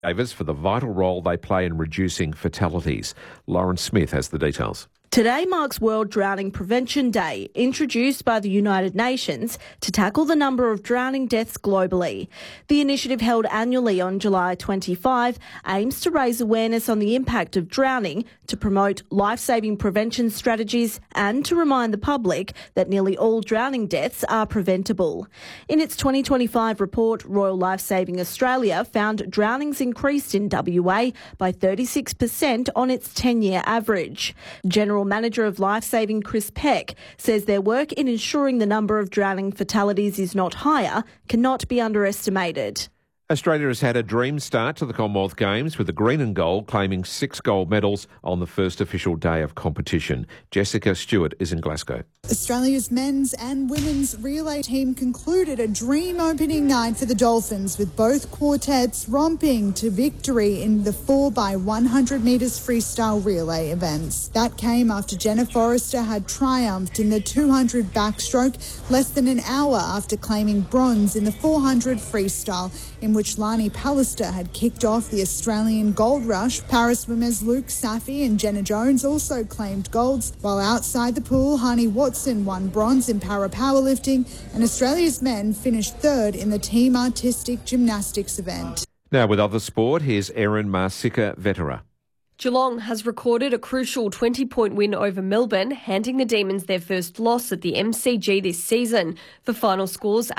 Davis for the vital role they play in reducing fatalities. Lauren Smith has the details. Today marks World Drowning Prevention Day, introduced by the United Nations to tackle the number of drowning deaths globally. The initiative, held annually on July 25, aims to raise awareness on the impact of drowning, to promote life-saving prevention strategies and to remind the public that nearly all drowning deaths are preventable. In its 2025 report, Royal Lifesaving Australia found drownings increased in WA by 36% on its 10-year average. General Manager of Lifesaving Chris Peck says their work in ensuring the number of drowning fatalities is not higher cannot be underestimated. Australia has had a dream start to the Commonwealth Games, with the green and gold claiming 6 gold medals on the first official day of competition. Jessica Stewart is in Glasgow. Australia's men's and women's relay team concluded a dream opening night for the Dolphins, with both quartets romping to victory in the 4x100 metres freestyle relay events. That came after Jenna Forrester had triumphed in the 200 backstroke less than an hour after claiming bronze in the 400 freestyle, in which Lani Pallister had kicked off the Australian gold rush. Para swimmers Luke Safi and Jenna Jones also claimed golds, while outside the pool, Hani Watson won bronze in para powerlifting, and Australia's men finished third in the team artistic gymnastics event. Now with other sport, here's Erin Marsika-Vetera. Geelong has recorded a crucial 20-point win over Melbourne, handing the Demons their first loss at the MCG this season. The final scores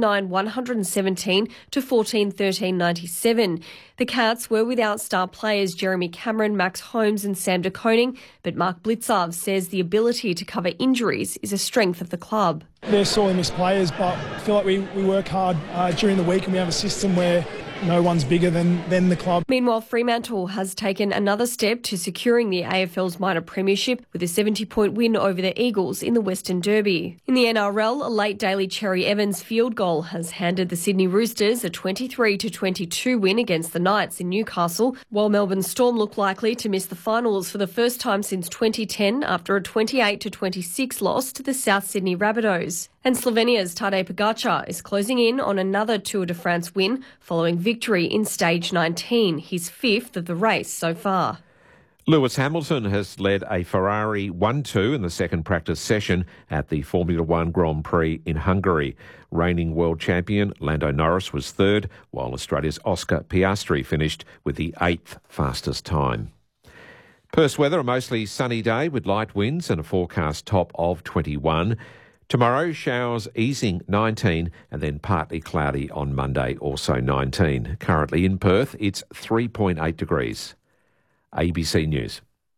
18-9-117 to 14-13-97. The Cats were without star players Jeremy Cameron, Max Holmes and Sam de Koning, but Mark Blitzarv says the ability to cover injuries is a strength of the club. They're sorely missed players, but I feel like we work hard during the week, and we have a system where no one's bigger than the club. Meanwhile, Fremantle has taken another step to securing the AFL's minor premiership with a 70-point win over the Eagles in the Western Derby. In the NRL, a late Daly Cherry Evans field goal has handed the Sydney Roosters a 23-22 win against the Knights in Newcastle, while Melbourne Storm look likely to miss the finals for the first time since 2010 after a 28-26 loss to the South Sydney Rabbitohs. And Slovenia's Tadej Pogačar is closing in on another Tour de France win following victory in stage 19, his 5th of the race so far. Lewis Hamilton has led a Ferrari 1-2 in the second practice session at the Formula One Grand Prix in Hungary. Reigning world champion Lando Norris was third, while Australia's Oscar Piastri finished with the 8th fastest time. Perth's weather, a mostly sunny day with light winds and a forecast top of 21. Tomorrow, showers easing 19 and then partly cloudy on Monday, also 19. Currently in Perth, it's 3.8 degrees. ABC News.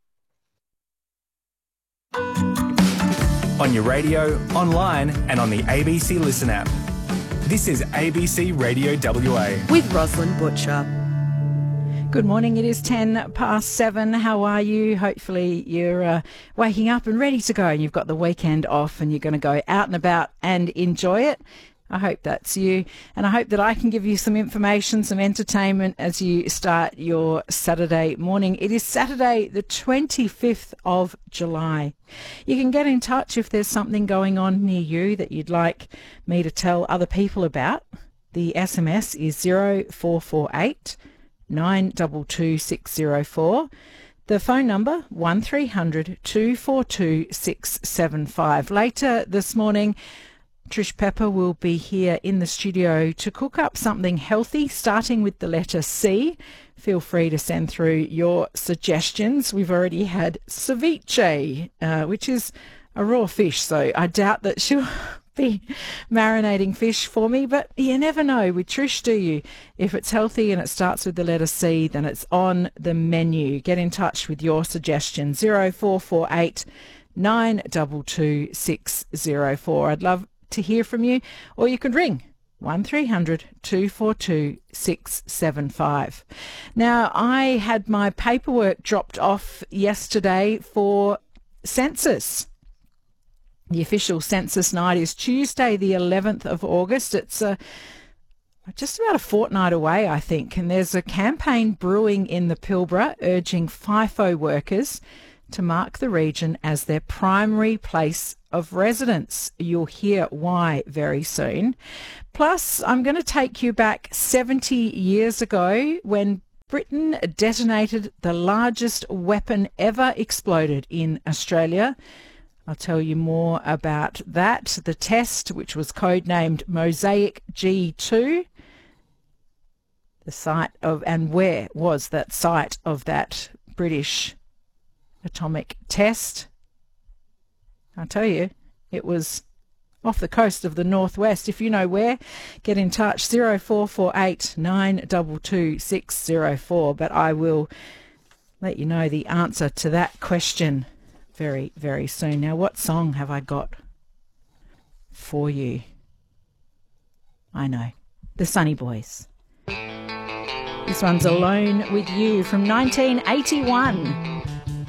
On your radio, online and on the ABC Listen app. This is ABC Radio WA. With Rosalind Butcher. Good morning. It is 10 past 7. How are you? Hopefully you're waking up and ready to go. You've got the weekend off and you're going to go out and about and enjoy it. I hope that's you. And I hope that I can give you some information, some entertainment as you start your Saturday morning. It is Saturday, the 25th of July. You can get in touch if there's something going on near you that you'd like me to tell other people about. The SMS is 0448 922 604. The phone number 1300 242 675. Later this morning, Trish Pepper will be here in the studio to cook up something healthy, starting with the letter C. Feel free to send through your suggestions. We've already had ceviche, which is a raw fish, so I doubt that she'll be marinating fish for me, but you never know with Trish, do you? If it's healthy and it starts with the letter C, then it's on the menu. Get in touch with your suggestions. 0448 922 604. I'd love to hear from you, or you could ring 1300 242 675. Now, I had my paperwork dropped off yesterday for census. The official census night is Tuesday, the 11th of August. It's just about a fortnight away, I think, and there's a campaign brewing in the Pilbara urging FIFO workers to mark the region as their primary place of residence. You'll hear why very soon. Plus, I'm going to take you back 70 years ago when Britain detonated the largest weapon ever exploded in Australia. I'll tell you more about that. The test, which was codenamed Mosaic G2, the site of, and where was that site of that British atomic test? I'll tell you, it was off the coast of the northwest. If you know where, get in touch, 0448 922 604. But I will let you know the answer to that question very, very soon. Now, what song have I got for you? I know, the Sunny Boys. This one's Alone with You from 1981.